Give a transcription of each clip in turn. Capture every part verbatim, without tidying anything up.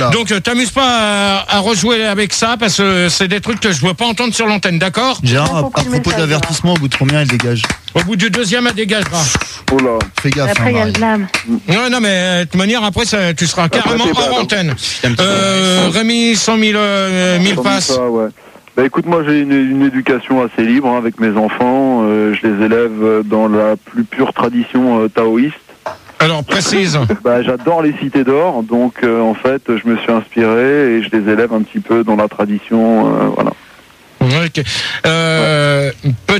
Donc euh, t'amuses pas à, à rejouer avec ça parce que c'est des trucs que je veux pas entendre sur l'antenne, d'accord? Gérard, à, à propos de l'avertissement, au bout de combien elle dégage? Au bout du deuxième, elle dégagera. Oh là. Fais gaffe. Après, il y a hein, le blâme. Ouais, non, mais de toute manière, après, ça, tu seras carrément t'es hors bad, antenne. Euh, Rémi, cent mille, euh, mille Sans passes. ça, ouais. Bah écoute, moi j'ai une, une éducation assez libre hein, avec mes enfants. Euh, je les élève dans la plus pure tradition euh, taoïste. Alors, précise. Bah, j'adore les cités d'or, donc euh, en fait, je me suis inspiré et je les élève un petit peu dans la tradition, euh, voilà. Ok. Euh,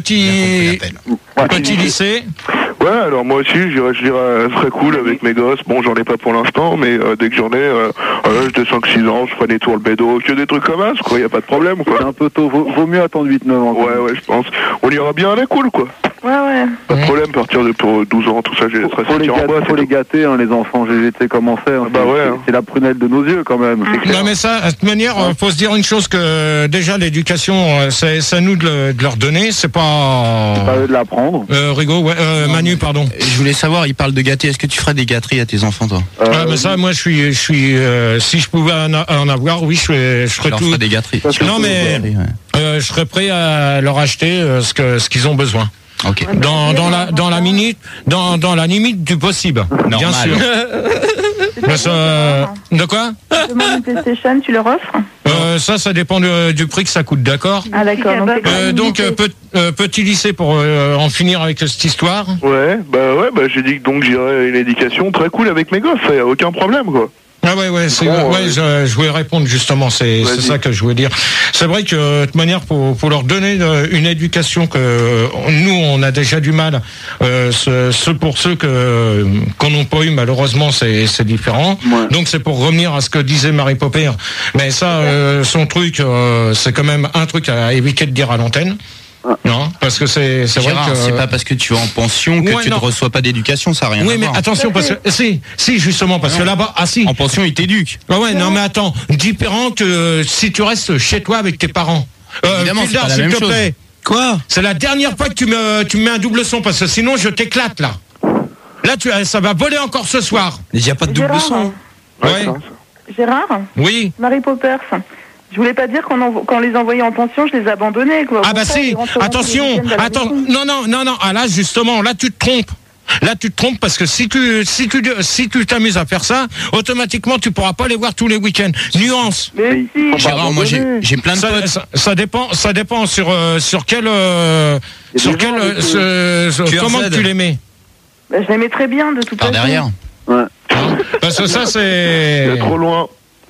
petit, Ouais. petit lycée. Ouais, alors moi aussi, je dirais, je dirais très cool avec mes gosses. Bon, j'en ai pas pour l'instant, mais euh, dès que j'en ai, euh, à l'âge de cinq six ans, je ferai des tours le bédo, que des trucs comme ça, quoi, y a pas de problème, quoi. C'est un peu tôt, vaut, vaut mieux attendre huit neuf ans. Ouais, ouais, je pense. On ira bien à la cool, quoi. Ouais, ouais. Pas de problème, partir de pour douze ans, tout ça, j'ai Faut, très faut les sortir en gâter, bois. faut les gâter hein, les enfants, G G T comment c'est hein. Bah C'est- ouais, c'est- hein. c'est la prunelle de nos yeux quand même, c'est clair. Non, mais ça, de toute manière, euh, faut se dire une chose que déjà l'éducation, euh, c'est c'est à nous de, le- de leur donner, c'est pas. C'est pas eux de l'apprendre. Euh, Rigaud, ouais, euh, Manu, pardon. Je voulais savoir, il parle de gâter. Est-ce que tu ferais des gâteries à tes enfants, toi? Euh, Ah, mais ça, moi, je suis, je suis, euh, si je pouvais en, a- en avoir, oui, je ferais, je Tu ferais leur tout. ferais des gâteries. Ça, c'est Non, tout, mais Ouais. euh, je serais prêt à leur acheter euh, ce que, ce qu'ils ont besoin. Ok. Dans, dans la, dans la minute, dans, dans la limite du possible. Bien Normal. sûr. Mais ça- de quoi? Tu demandes une PlayStation, tu leur offres? euh, Ça, ça dépend de- du prix que ça coûte, d'accord? Ah, d'accord. Donc, c'est quand Euh, même donc, euh, limité. pe- euh, petit lycée pour euh, en finir avec cette histoire. Ouais, bah ouais, bah j'ai dit que donc j'irai une éducation très cool avec mes gosses, ça y a aucun problème, quoi. Ah ouais, ouais, c'est, Bon, ouais, euh, je, je voulais répondre justement, c'est, c'est Vas-y. ça que je voulais dire. C'est vrai que de toute manière, pour, pour leur donner euh, une éducation que euh, nous, on a déjà du mal, euh, ce, ce pour ceux que qu'on n'a pas eu, malheureusement, c'est, c'est différent. Ouais. Donc c'est pour revenir à ce que disait Marie Popper. Mais ça, euh, son truc, euh, c'est quand même un truc à éviter de dire à l'antenne. Non, parce que c'est, c'est vrai Gérard, que. c'est pas parce que tu vas en pension que Ouais, tu non. ne reçois pas d'éducation, ça n'a rien Oui, à mais voir. attention, parce que si, si justement, parce que là-bas, ah si. En pension, ils t'éduquent. Ah ouais, non mais attends, différent que euh, si tu restes chez toi avec tes parents. Euh, Évidemment, c'est Kildare, pas la s'il même te chose. plaît. Quoi? C'est la dernière fois que tu me, tu me mets un double son parce que sinon je t'éclate là. Là, tu, ça va voler encore ce soir. Il n'y a pas de double Gérard, son. Ouais. ça, Gérard, Oui. Marie Poppers. Je voulais pas dire qu'on envo- qu'on les envoyait en pension, je les abandonnais, quoi. Ah bah Pourquoi si. ils rentreront tous les Attention. week-ends à la Attends. maison? Non, non, non, non. Ah là, justement, là, tu te trompes. Là, tu te trompes parce que si tu, si tu, si tu t'amuses à faire ça, automatiquement, tu pourras pas les voir tous les week-ends. Nuance. Mais si. Gérard, moi j'ai j'ai plein de Ça, potes. ça, ça dépend, ça dépend sur euh, sur quel euh, Il y a sur des quel gens euh, avec, ce- ce- Q R Z. comment tu les mets. Bah, je les mettrais bien, de toute Par façon. derrière. Ouais. Parce que ça il c'est. est trop loin.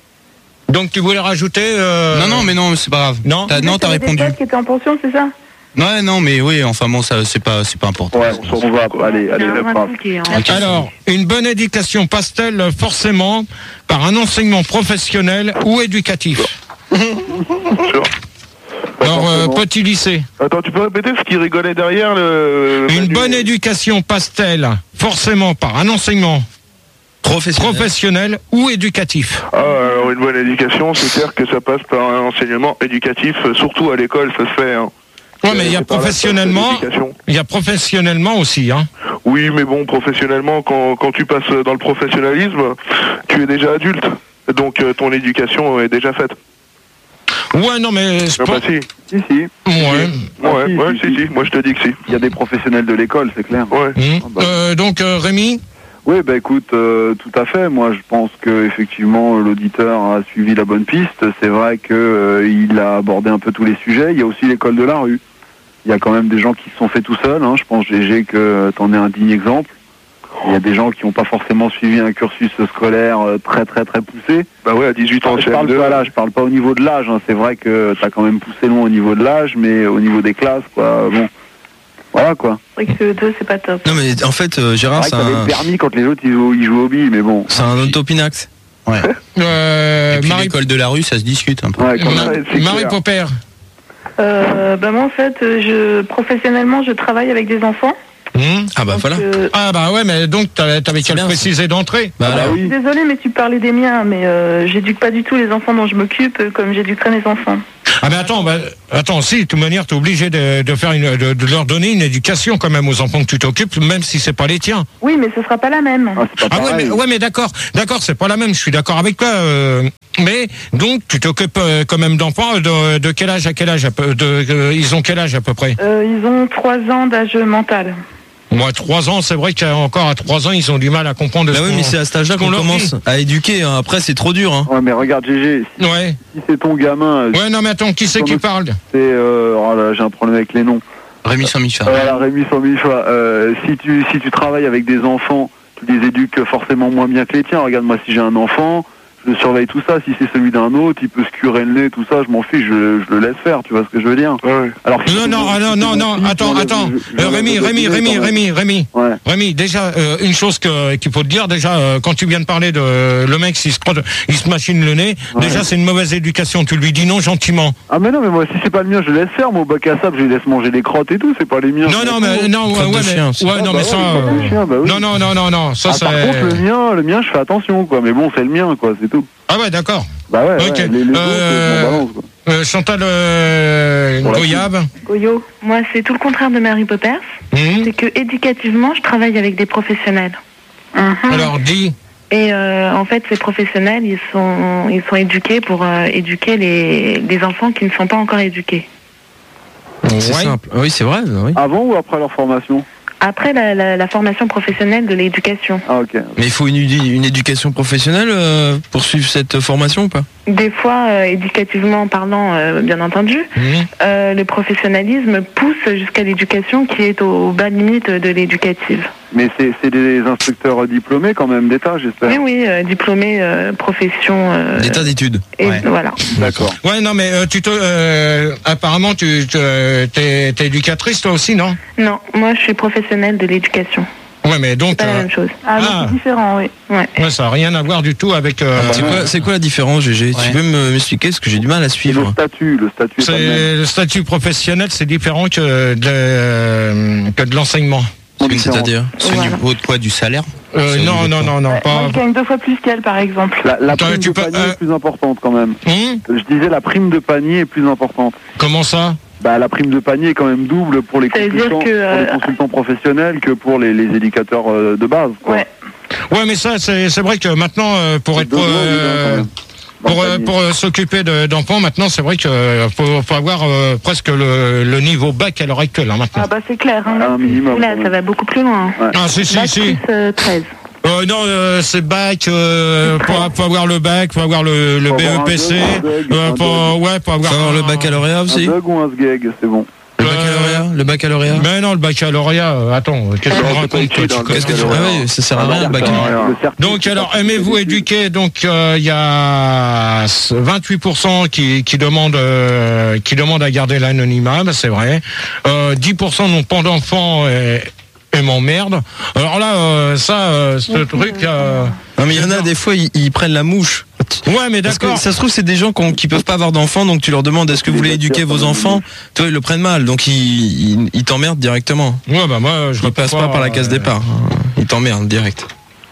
Donc tu voulais rajouter. Euh... Non, non, mais non, c'est pas grave. Non. T'as, non, t'as T'avais des répondu. potes qui étaient en pension, c'est ça? Ouais, non, mais oui, enfin bon, ça, c'est pas, c'est pas important. Ouais, on s'en va. Allez, allez, le prof. Alors, une bonne éducation passe-t-elle forcément par un enseignement professionnel ou éducatif? Sûr. Alors, euh, forcément. petit lycée. Attends, tu peux répéter ce qui rigolait derrière le... Une Manu bonne éducation passe-t-elle forcément par un enseignement Professionnel. professionnel ou éducatif? Ah, alors une bonne éducation, c'est clair que ça passe par un enseignement éducatif, euh, surtout à l'école, ça se fait. Hein. Ouais, mais il y a C'est par la professionnellement, sorte de l'éducation. il y a professionnellement aussi, hein. Oui, mais bon, professionnellement, quand, quand tu passes dans le professionnalisme, tu es déjà adulte. Donc euh, ton éducation est déjà faite. Ouais, non, mais je Ah bah pense. si. Si, si. Ouais. Ouais, si, ouais, si, si, si. si. Moi je te dis que si. Il y a des professionnels de l'école, c'est clair. Ouais. Hum. Ah bah. Euh, donc, euh, Rémi. Oui, bah écoute, euh, tout à fait. Moi, je pense que effectivement, l'auditeur a suivi la bonne piste. C'est vrai que euh, il a abordé un peu tous les sujets. Il y a aussi l'école de la rue. Il y a quand même des gens qui se sont faits tout seuls. Hein. Je pense, G G, que t'en es un digne exemple. Il y a des gens qui n'ont pas forcément suivi un cursus scolaire euh, très très très poussé. Bah ouais, à dix-huit ans, Je c'est parle pas là, je parle pas au niveau de l'âge. Hein. C'est vrai que t'as quand même poussé loin au niveau de l'âge, mais au niveau des classes, quoi. Bon, voilà quoi. C'est vrai que le deux, c'est pas top. Non, mais en fait, euh, C'est Gérard, vrai c'est que t'avais un, le permis quand les autres ils jouent, ils jouent au billes, mais bon. c'est un autopinax. Ouais. Euh, Et puis Marie, l'école de la rue, ça se discute un peu. Ouais, quand Ma- même. c'est Marie clair. Popper. Euh, bah moi, en fait, euh, je, professionnellement, je travaille avec des enfants. Hum. Ah bah Donc, voilà. euh, Ah bah ouais, mais donc t'avais, t'avais qu'à le bien, ça. préciser d'entrée. Bah, Ah bah alors. oui. Désolée, mais tu parlais des miens, mais euh, j'éduque pas du tout les enfants dont je m'occupe euh, comme j'éduquerais mes enfants. Ah mais attends, bah, attends, si, de toute manière, t'es obligé de, de faire une, de, de leur donner une éducation quand même aux enfants que tu t'occupes, même si c'est pas les tiens. Oui, mais ce sera pas la même. Ah, c'est pas Ah ouais, pareil. mais, ouais, mais d'accord, d'accord, c'est pas la même. Je suis d'accord avec toi. Euh, mais donc, tu t'occupes euh, quand même d'enfants de, de quel âge à quel âge à peu, de, euh, ils ont quel âge à peu près? Euh, ils ont trois ans d'âge mental. Moi, trois ans, c'est vrai qu'encore à trois ans, ils ont du mal à comprendre. Bah ce oui, qu'on- mais c'est à cet âge-là qu'on qu'on leur commence dit. à éduquer. hein. Après, c'est trop dur. Hein. Ouais, mais regarde, G G, si, Ouais. si c'est ton gamin, euh, Ouais, non, mais attends, qui c'est qui parle? c'est. Euh, oh là, j'ai un problème avec les noms. Rémi Saint-Michel. Voilà, Rémi sans mille fois. Euh, si tu si tu travailles avec des enfants, tu les éduques forcément moins bien que les tiens. Regarde, moi, si j'ai un enfant, je surveille tout ça. Si c'est celui d'un autre, il peut se curer le nez, tout ça, je m'en fiche, je, je le laisse faire. Tu vois ce que je veux dire? Ouais. Alors, si Non, c'est non, mon- ah, si non, c'est non, mon non, fils, attends, j'enlève- attends. je- Euh, j'enlève Rémi, le Rémi, bébé Rémi, quand même. Rémi, Rémi. Ouais. Rémi, déjà, euh, une chose que, qu'il faut te dire, déjà, euh, quand tu viens de parler de le mec, s'il se, crotte- il se machine le nez, Ouais. déjà, c'est une mauvaise éducation. Tu lui dis non gentiment. Ah, mais non, mais moi, si c'est pas le mien, je le laisse faire. Moi, au bac à sable, je les laisse manger les crottes et tout. C'est pas les miens. Non, non, mais, non, ouais, Crotte de ouais, chien, mais, c'est- ouais, Ah, non, bah mais ça, ouais, crotte de euh, chien, bah oui. non, non, non, non, non, ça, Ah, c'est, par contre, le mien, le mien, je fais attention, quoi. Mais bon, c'est le mien, quoi, c'est tout. ah ouais, d'accord. Bah ouais, Ok. ouais, les, les autres, Euh, je m'en balance, quoi. Euh, Chantal, euh, Pour la Goyave. Goyo, moi, c'est tout le contraire de Mary Poppers. Hum. C'est que éducativement, je travaille avec des professionnels. Mhm. Alors, dis. Et euh, en fait, ces professionnels, ils sont, ils sont éduqués pour euh, éduquer les, les enfants qui ne sont pas encore éduqués. C'est Ouais. simple. Oui, c'est vrai. Oui. Avant ou après leur formation? Après la, la, la formation professionnelle de l'éducation. Ah, ok. Mais il faut une, une éducation professionnelle euh, pour suivre cette formation ou pas? Des fois, euh, éducativement parlant, euh, bien entendu, Hum. euh, le professionnalisme pousse jusqu'à l'éducation qui est au bas limite de l'éducative. Mais c'est c'est des instructeurs diplômés quand même d'État, j'espère. Oui, oui, euh, diplômé, euh, profession. Euh, D'état d'études. et Ouais. voilà. D'accord. Ouais, non, mais euh, tu te, euh, apparemment, tu te- t'es, t'es éducatrice toi aussi, non? Non, moi je suis professionnelle de l'éducation. Ouais, mais C'est donc, pas la euh, même chose. Ah, mais c'est différent, oui. Ouais. ouais, ça n'a rien à voir du tout avec. euh, C'est quoi, c'est quoi la différence, G G? Ouais. Tu peux me- m'expliquer parce que j'ai du mal à Le suivre. statut, le statut est pas le même. c'est le statut professionnel, c'est différent que de, euh, que de l'enseignement. C'est-à-dire C'est au Voilà. niveau de quoi? Du salaire? Euh, C'est non, au non, niveau non, non, Moi, pas. je gagne deux fois plus qu'elle, par exemple. La, la Attends, prime tu de peux- panier euh, est plus importante quand même. Hum Je disais la prime de panier est plus importante. Comment ça? Bah, la prime de panier est quand même double pour les Ça veut dire consultants, que, euh, pour les consultants professionnels que pour les, les éducateurs euh, de base. Quoi. Ouais. Ouais, mais ça, c'est, c'est vrai que maintenant, euh, pour C'est être deux euros, euh, quand même, dans pour, le euh, panier. pour euh, s'occuper de- d'enfants, maintenant, c'est vrai qu'il faut, faut avoir euh, presque le, le niveau bac à l'heure actuelle, hein, maintenant. Ah bah c'est clair. Hein, Un minimum, là, quand ça même. va beaucoup plus loin. Ah, si, si, Bac si. plus, euh, treize. Euh, non, euh, c'est bac, euh, pour, pour avoir le bac, pour avoir le, le Faut avoir un B E P C, D E G, euh, un pour, ouais, pour avoir Faut avoir un- le baccalauréat Un aussi? bug ou un sgeg, c'est bon. Le Euh, baccalauréat Le baccalauréat Mais non, le baccalauréat, euh, attends, qu'est-ce qu'on Non, c'est pas raconte, toi, utile, tu hein, connais Qu'est-ce que tu... rien. Ah oui, ça sert à rien le baccalauréat. Le certif, Donc c'est alors pas- aimez-vous c'est- éduquer, donc euh, il y a vingt-huit pour cent qui, qui demandent euh, qui demandent à garder l'anonymat, ben, c'est vrai. Euh, dix pour cent n'ont pas d'enfants et, et m'emmerdent. Alors là, euh, ça, euh, ce truc. euh, Non, mais il y en a des fois, ils, ils prennent la mouche. Ouais, mais Parce que d'accord. ça se trouve, c'est des gens qui, ont- qui peuvent pas avoir d'enfants, donc tu leur demandes est-ce que vous voulez éduquer vos enfants? Toi, ils le prennent mal, donc ils, ils, ils t'emmerdent directement. Ouais, bah moi, je Ils passent pas par la case euh, départ. Ils t'emmerdent direct.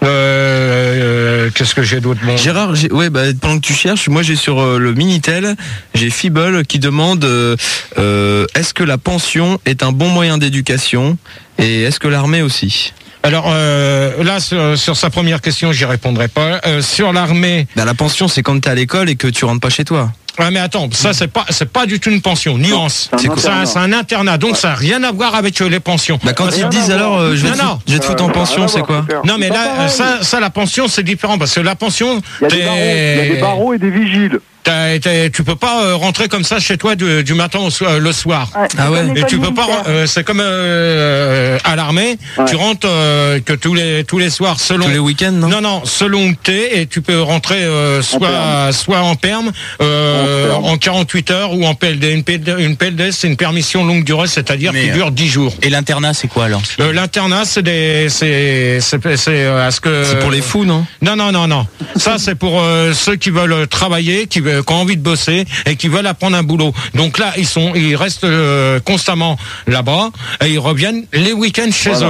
Euh, euh, Qu'est-ce que j'ai d'autre bon. Gérard, j'ai- ouais, bah, pendant que tu cherches, moi j'ai sur euh, le Minitel, j'ai Fibble qui demande euh, euh, est-ce que la pension est un bon moyen d'éducation et est-ce que l'armée aussi? Alors euh, là, sur, sur sa première question, j'y répondrai pas. Euh, sur l'armée. Bah, la pension, c'est quand t'es à l'école et que tu rentres pas chez toi. Ouais, mais attends, ça c'est pas c'est pas du tout une pension. Nuance. C'est un C'est un, c'est un internat, donc ça n'a rien à voir avec euh, les pensions. Bah, quand Parce ils que- te disent alors euh, je vais Non, te, non. foutre- je vais te foutre en Euh, pension, rien à c'est voir, quoi? clair. Non, mais C'est là, pas pareil. ça, ça, la pension, c'est différent parce que la pension, Il y a des barreaux, il y a des barreaux et des vigiles. t'as- t'as- tu peux pas euh, rentrer comme ça chez toi du, du matin au soir, le soir. Ah ouais. Et tu peux pas, euh, c'est comme euh, à l'armée, Ouais. tu rentres euh, que tous les tous les soirs selon. Tous les week-ends, non? Non, non, selon où t'es, et tu peux rentrer euh, soit perme. soit en perme, euh, En perme. en quarante-huit heures ou en P L D. Une P L D, une P L D, c'est une permission longue durée, c'est-à-dire Mais, qui euh, dure dix jours. Et l'internat, c'est quoi alors? Euh, L'internat, c'est des, c'est, c'est, c'est euh, à ce que. C'est pour les fous, non? Non, non, non, non. Ça, c'est pour euh, ceux qui veulent travailler, qui, veulent- qui ont envie de bosser et qui veulent apprendre un boulot. Donc là, ils sont, ils restent euh, constamment là-bas et ils reviennent les week-ends chez Voilà. eux.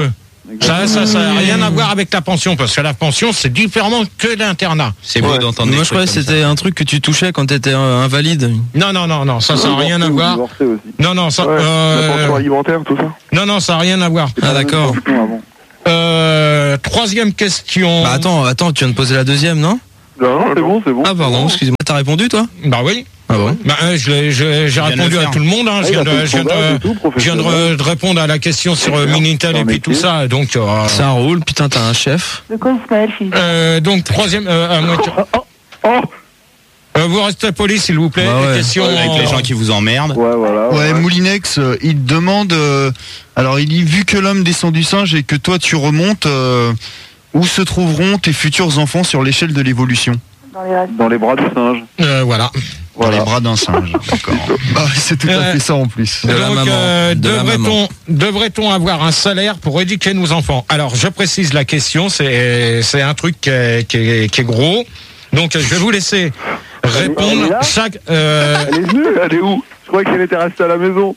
Ça, ça, ça n'a rien à voir avec la pension, parce que la pension, c'est différemment que l'internat. C'est beau Ouais. d'entendre. Moi des je croyais que trucs comme c'était un truc que tu touchais quand t'étais euh, invalide. Non, non, non, non, ça, ça n'a rien à voir. Divorcé aussi. Non, non, ça, Ouais, euh, la pension alimentaire, tout ça. non, non, ça n'a rien à voir. Ah d'accord. Pension avant. Euh, troisième question. Bah attends, attends, tu viens de poser la deuxième, non? Non, Non, c'est bon, c'est bon. Ah pardon, excuse-moi. T'as répondu toi? Bah oui. Ah bon? Bah, euh, je l'ai- je- j'ai viens de répondu le à faire. tout le monde. Hein. Ah, Je il viens a fait de, le je viens de- sondage et tout, je viens de, professionnel. re- de répondre à la question sur euh, C'est bien. Minitel C'est et un puis tout métier. ça. Donc, euh, Ça roule, putain t'as un chef. De quoi Ismaël, Philippe euh, donc troisième. Euh, à moitié- Oh, euh, vous restez poli, s'il vous plaît. Bah ouais. Question. Avec les euh, gens qui vous emmerdent. ouais, voilà. Ouais, Moulinex, euh, il te demande. euh, alors, il dit vu que l'homme descend du singe et que toi tu remontes, euh, où se trouveront tes futurs enfants sur l'échelle de l'évolution? Dans les restes. Dans les bras du singe. euh, voilà. Dans Voilà. les bras d'un singe. D'accord. Bah, oui, c'est tout à Euh, fait ça en plus. De la Donc, maman, euh, de la maman. devrait-on devrait-on avoir un salaire pour éduquer nos enfants? Alors, je précise la question. C'est c'est un truc qui est, qui est, qui est gros. Donc, je vais vous laisser Elle est répondre. là Chaque. euh, Elle est venue, elle est où? Je croyais qu'elle était restée à la maison.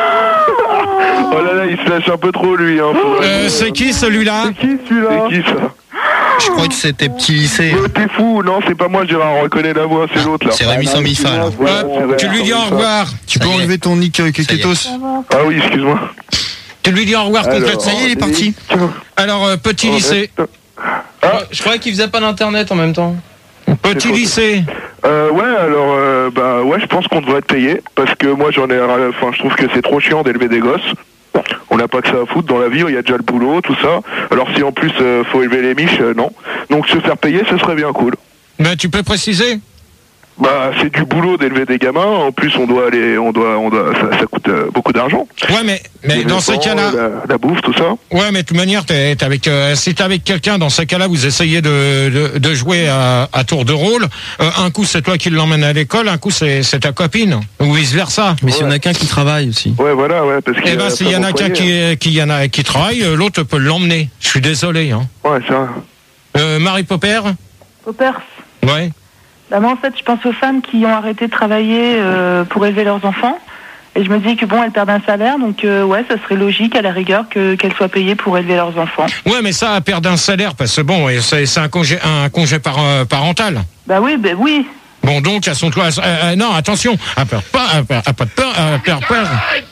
Oh là là, il se lâche un peu trop, lui. Hein. Faudrait- euh, c'est qui celui-là? C'est qui celui-là? C'est qui, ça? Je crois que c'était petit lycée. Oh, t'es fou. Non, c'est pas moi, Gérard. On reconnaît la voix, c'est l'autre, là. C'est Rémi sans Mifa, là. Ouais, Ouais, tu lui dis au revoir. Tu peux Ça y est. enlever ton nick euh, Ça y est. Keketos? Ah oui, excuse-moi. Tu lui dis au revoir Alors, complètement. Ça y est, il est parti. Alors, euh, petit Oh, lycée. Ah, Je croyais qu'il faisait pas d'internet en même temps. Petit faux. lycée. Euh, ouais, alors, euh, bah, ouais, je pense qu'on devrait être payé, parce que moi, j'en ai, enfin, je trouve que c'est trop chiant d'élever des gosses. On n'a pas que ça à foutre dans la vie, il y a déjà le boulot, tout ça. Alors, si en plus, euh, faut élever les miches, euh, non. Donc, se faire payer, ce serait bien cool. Ben, tu peux préciser? Bah, c'est du boulot d'élever des gamins. En plus, on doit aller, on doit, on doit, ça, ça coûte euh, beaucoup d'argent. Ouais, mais, mais Les dans ces vêtements, cas-là. la, la bouffe, tout ça. Ouais, mais de toute manière, t'es, t'es avec, euh, si t'es avec quelqu'un, dans ces cas-là, vous essayez de, de, de jouer à, à tour de rôle. Euh, un coup, c'est toi qui l'emmène à l'école, un coup, c'est, c'est ta copine, ou vice-versa. Mais s'il y en a qu'un qui travaille aussi. Ouais, voilà, ouais, parce que. Eh ben, s'il y en a qu'un qui, est- qui, y en a, qui travaille, euh, l'autre peut l'emmener. Je suis désolé, hein. Ouais, ça. Euh, Marie Popper? Poppers. Ouais. Bah, moi, en fait, je pense aux femmes qui ont arrêté de travailler euh, pour élever leurs enfants. Et je me dis que bon, elles perdent un salaire, donc euh, ouais, ça serait logique à la rigueur que, qu'elles soient payées pour élever leurs enfants. Ouais, mais ça, à perdre un salaire, parce que bon, et c'est, c'est un congé, un congé par, euh, parental. Bah oui, bah oui. Bon, donc, à son toit, euh, euh, non, attention, à peur pas, à peur- à pas de peur, à peur peur.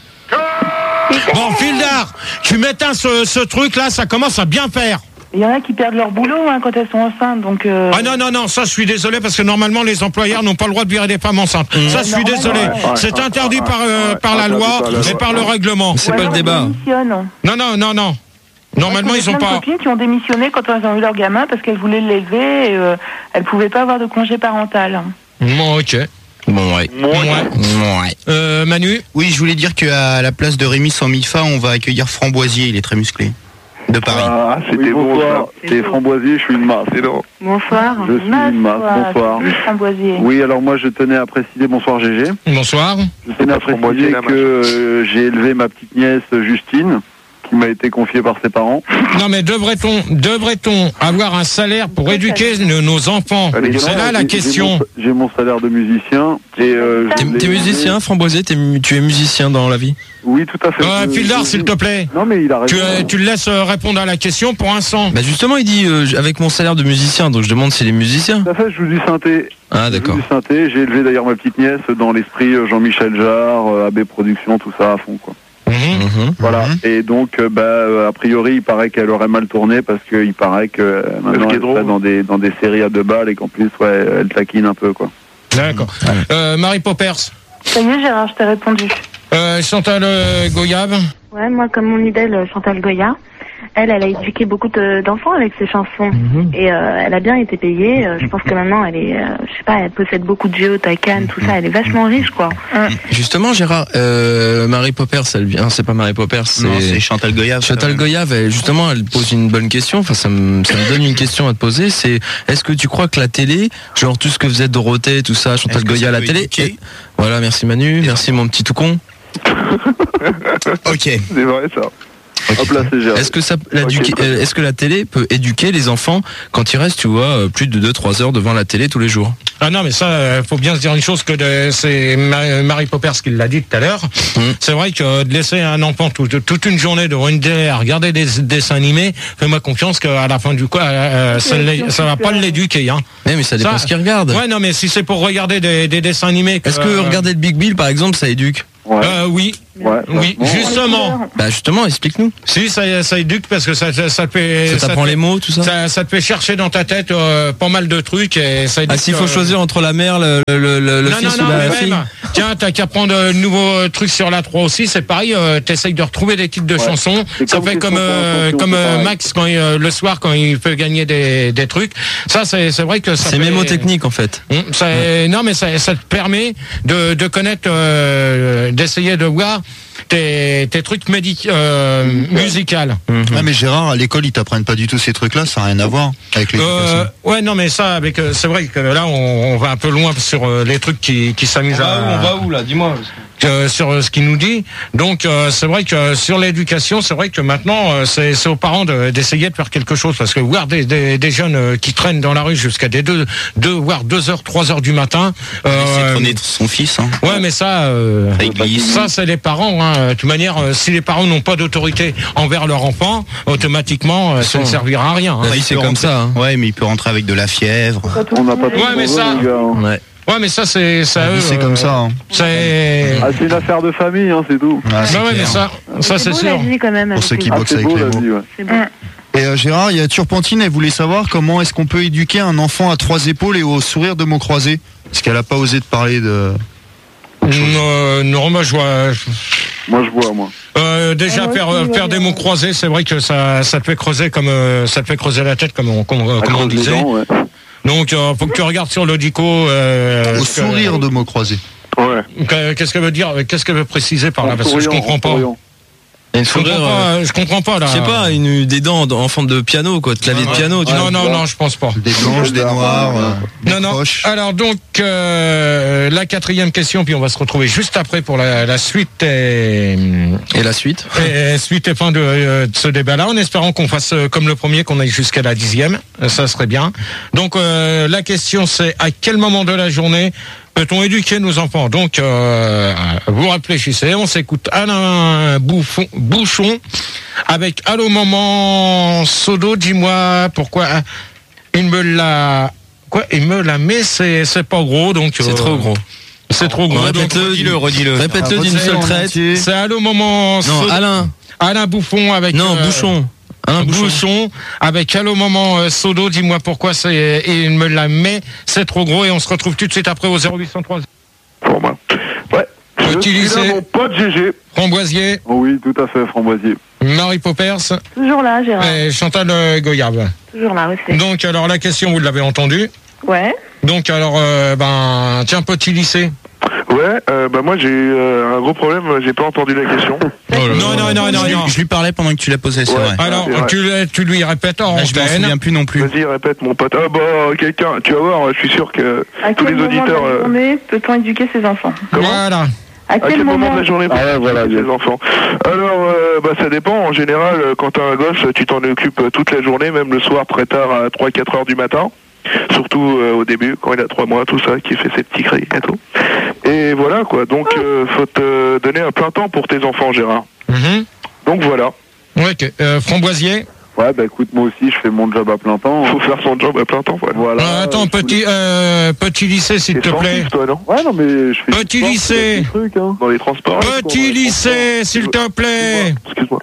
Bon, Fildar, tu m'éteins ce, ce truc-là, ça commence à bien faire. Il y en a qui perdent leur boulot hein, quand elles sont enceintes, donc... Euh... Ah non, non, non, ça je suis désolé parce que normalement les employeurs n'ont pas le droit de virer des femmes enceintes. Ça je suis Normal, désolé. ouais, ouais, C'est ouais, interdit ouais, par, euh, ouais, par la interdit loi par la et loi. par le règlement. C'est ou pas le alors elles débat. démissionnent. Non, non, non, non. Normalement Moi, ils j'ai ont plein de pas... copines qui ont démissionné quand elles ont eu leur gamin parce qu'elles voulaient l'élever et euh, elles pouvaient pas avoir de congé parental. Bon, ok. Bon, ouais. Ouais. Ouais. Euh, Manu? Oui, je voulais dire qu'à la place de Rémi sans Mifa, on va accueillir Framboisier, il est très musclé. De Paris. Ah, c'était Oui, bon, bonsoir. ça. C'est Framboisier, je suis une masse. C'est non. Bonsoir. Je suis une masse, bonsoir. Philippe Framboisier. Oui, alors moi je tenais à préciser, bonsoir G G, Bonsoir. je tenais à Framboisier, préciser la que euh, j'ai élevé ma petite nièce Justine, qui m'a été confiée par ses parents. Non mais devrait-on devrait-on avoir un salaire pour éduquer nos, nos enfants? Allez, Et C'est non, là la j'ai- question. J'ai mon, j'ai mon salaire de musicien. Et, euh, je T'es, l'ai t'es élevé- musicien, Framboisier, t'es mu- tu es musicien dans la vie. Oui, tout à fait. Euh, Je- Fildar, je- s'il te plaît. Non, mais il a raison. Tu, euh, tu le laisses euh, répondre à la question pour un cent. Bah justement, il dit euh, avec mon salaire de musicien, donc je demande s'il est musicien. Tout à fait, je joue du synthé. Ah Je d'accord. joue du synthé. J'ai élevé d'ailleurs ma petite nièce dans l'esprit euh, Jean-Michel Jarre, euh, A B Productions, tout ça à fond, quoi. Mhm. Mhm. Voilà. Mhm. Et donc, euh, bah, euh, a priori, il paraît qu'elle aurait mal tourné parce qu'il paraît que euh, maintenant Est-ce elle qu'elle est serait drôle dans des dans des séries à deux balles et qu'en plus, ouais, elle taquine un peu, quoi. D'accord. Euh, Marie Poppers. Ça y est, Gérard, je t'ai répondu. Euh, Chantal euh, Goyave. Ouais, moi, comme mon idole, Chantal Goya, elle, elle a éduqué beaucoup de- d'enfants avec ses chansons. Et euh, elle a bien été payée. Euh, je pense que maintenant, elle est, euh, je sais pas, elle possède beaucoup de duos, Taycan, tout ça. Elle est vachement riche, quoi. Justement, Gérard, euh, Marie Poppers, elle vient, c'est pas Marie Poppers, Non, c'est c'est Chantal Goya. Chantal Goyave. Elle, justement, elle pose une bonne question. Enfin, ça me, ça me donne une question à te poser. C'est, est-ce que tu crois que la télé, genre tout ce que faisait Dorothée, tout ça, Chantal Est-ce que Goya ça à la peut télé. éduquer et- Voilà, merci Manu, merci mon petit tout con. Ok. C'est vrai, ça. Hop là, c'est géré. Est-ce que ça, la, Ok, du- très euh, est-ce que la télé peut éduquer les enfants quand ils restent, tu vois, euh, plus de deux trois heures devant la télé tous les jours? Ah non, mais ça, euh, faut bien se dire une chose que de- c'est Ma- Marie Poppers qui l'a dit tout à l'heure. Mmh. C'est vrai que de laisser un enfant tout- toute une journée devant une télé à regarder des dessins animés, fais-moi confiance qu'à la fin du coup, euh, ça, l'é- ça va pas l'éduquer. Hein. Mais, mais ça dépend Ça- ce qu'ils regardent. Ouais, non, mais si c'est pour regarder des, des dessins animés, Est-ce que euh, regarder le Big Bill, par exemple, ça éduque? Ouais. euh, oui, Ouais, oui, vachement. justement. Bah justement, explique-nous. Si ça, ça éduque parce que ça, ça, ça te fait, Ça t'apprend te les fait- mots, tout ça. ça, ça te fait chercher dans ta tête euh, pas mal de trucs et ça éduque. Ah, s'il faut euh, choisir entre la mère, le, le, le, le non, fils non, ou non, la mais fille. même, tiens, t'as qu'à prendre de nouveaux trucs sur la trois aussi, c'est pareil, euh, t'essayes de retrouver des titres de Ouais. chansons, C'est ça comme fait question comme, euh, pour attention, comme c'est euh, pareil. Max quand il, euh, le soir quand il peut gagner des, des trucs, ça c'est c'est vrai que ça C'est fait- mémotechnique en fait. Hum, ça, Non mais ça, ça te permet de, de connaître, euh, d'essayer de voir tes, tes trucs médic euh, musicales. Ah, mais Gérard, à l'école, ils t'apprennent pas du tout ces trucs-là, ça n'a rien à voir avec l'éducation. Euh, ouais, non, mais ça, avec, euh, c'est vrai que là, on, on va un peu loin sur euh, les trucs qui, qui s'amusent à. où là? Dis-moi. euh, sur euh, ce qu'il nous dit. Donc, euh, c'est vrai que sur l'éducation, c'est vrai que maintenant, euh, c'est c'est aux parents de- d'essayer de faire quelque chose, parce que voir des, des, des jeunes euh, qui traînent dans la rue jusqu'à des deux, deux voire deux heures, trois heures du matin. C'est Euh, trôner son fils. Hein. ouais, mais ça, euh, Ça glisse. ça, c'est les parents. Hein. De toute manière, euh, si les parents n'ont pas d'autorité envers leur enfant, automatiquement, euh, ça ne servira à rien. Hein. La vie, il c'est peut comme rentrer- ça. hein. Ouais, mais il peut rentrer avec de la fièvre. On n'a pas tout Ouais, mais le ça- temps, les gars, hein. Ouais. Ouais, mais ça, c'est ça. La vie, eux, c'est euh, comme ça. hein. C'est. Ah, c'est une affaire de famille, hein, c'est tout. Ah, c'est Bah ouais, mais clair. ça, ça c'est beau, sûr. la vie, quand même, Pour avec ceux les qui Ah, boxent c'est avec beau les la mots. vie, ouais. C'est beau. Et euh, Gérard, il y a Turpentine, elle voulait savoir comment est-ce qu'on peut éduquer un enfant à trois épaules et au sourire de mots croisés. Parce qu'elle a pas osé te parler de... Non, non, moi je vois. Moi, je vois, moi. Euh, déjà Ah, moi faire aussi, euh, ouais, faire des ouais. mots croisés, c'est vrai que ça ça te fait creuser comme euh, ça te fait creuser la tête comme on comme, on- À comme on cause des disait. dents, ouais. Donc euh, faut que tu regardes sur l'audico. Euh, Au ce que- sourire de mots croisés. Ouais. que- Qu'est-ce que veut dire Qu'est-ce que veut préciser par là En Parce que je souriant, comprends en pas. souriant. Et une Je comprends sourire, euh, pas. Je comprends pas là. je sais pas, une, des dents en forme de piano, quoi, de clavier de piano. Tu Non vois. non non, je pense pas. Des blanches, des noires, euh, des Non, non. croches. Alors donc euh, la quatrième question, puis on va se retrouver juste après pour la, la suite et, Et la suite? et suite et fin de, euh, de ce débat-là, en espérant qu'on fasse euh, comme le premier, qu'on aille jusqu'à la dixième, Euh, ça serait bien. Donc euh, la question c'est à quel moment de la journée peut-on éduquer nos enfants? Donc euh, vous réfléchissez, on s'écoute Alain Bouffon, Bouchon avec Allô maman Sodo, dis-moi pourquoi il me l'a quoi il me l'a met, c'est c'est pas gros donc C'est euh, trop gros. c'est trop gros. Donc, Répète-le, Redis-le, redis-le. Répète-le Ah, d'une redis-le seule en traite. entier. c'est Allô maman Non, Sodo. Alain. Alain Bouffon avec Non, euh, Bouchon. Alain Bouchon. Bouchon avec Allô maman euh, Sodo, dis-moi pourquoi c'est et il me la met, c'est trop gros et on se retrouve tout de suite après au zéro huit cent trois. Pour moi. Ouais. Je Utilisez. suis là, mon pote G G. Framboisier, Oh oui, tout à fait, Framboisier. Marie Poppers Toujours là, Gérard. et Chantal euh, Goyave. Toujours là aussi. Donc alors la question vous l'avez entendue. Ouais. Donc alors euh, ben tiens petit lycée. Ouais, euh, bah moi j'ai euh, un gros problème, j'ai pas entendu la question. Non non non non Je, non. je lui parlais pendant que tu l'as posé, c'est Ouais. vrai. Alors c'est vrai. tu, tu lui répètes en Là, je m'en antenne. souviens plus non plus. Vas-y, répète mon pote. Ah bah quelqu'un, tu vas voir, je suis sûr que À tous quel les moment auditeurs... de la euh, journée peut-on éduquer ses enfants? Voilà. À quel, moment, de la journée Ah ouais, voilà, les bien. enfants? Alors, euh, bah ça dépend. En général, euh, quand t'as un gosse, tu t'en occupes euh, toute la journée, même le soir très tard à trois quatre heures du matin. Surtout euh, au début, quand il a trois mois, tout ça, qui fait ses petits cris et tout. Et voilà quoi. Donc, euh, faut te donner un plein temps pour tes enfants, Gérard. Mhm. Donc voilà. Ouais, ok. Euh, Framboisier. Ouais, bah écoute, moi aussi, je fais mon job à plein temps. hein. Faut faire son job à plein temps. Voilà. Voilà. Euh, attends, je petit euh, petit lycée s'il T'es te plaît. sportif, toi, non? voulais- Ouais, non, mais je fais. Petit du sport, lycée. je fais des trucs, hein. Dans les transports. Petit lycée s'il te plaît. Excuse-moi.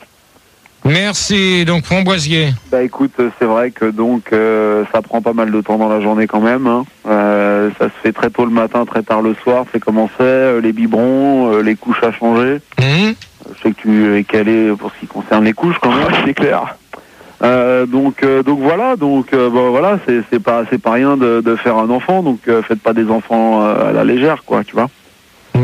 Merci. Donc Framboisier. Bah écoute, euh, c'est vrai que donc euh, ça prend pas mal de temps dans la journée quand même. Hein. Euh, ça se fait très tôt le matin, très tard le soir. C'est comment c'est, euh, les biberons, euh, les couches à changer. Mhm. Je sais que tu es calé pour ce qui concerne les couches quand même. Ouais, c'est clair. Euh, donc euh, donc voilà, donc euh, bon, voilà, c'est c'est pas c'est pas rien de, de faire un enfant. Donc euh, faites pas des enfants euh, à la légère, quoi, tu vois.